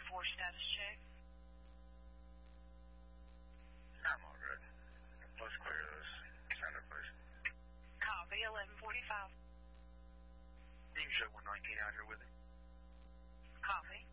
status check. I'm all good. Let's clear this center, please. Copy, 1145. You can show 119 out here with it. Copy.